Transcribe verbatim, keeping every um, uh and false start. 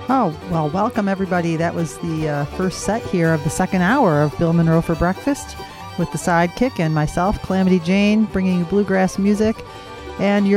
Oh, well, welcome everybody. That was the uh, first set here of the second hour of Bill Monroe for Breakfast with the Sidekick and myself, Calamity Jane, bringing you bluegrass music. And you're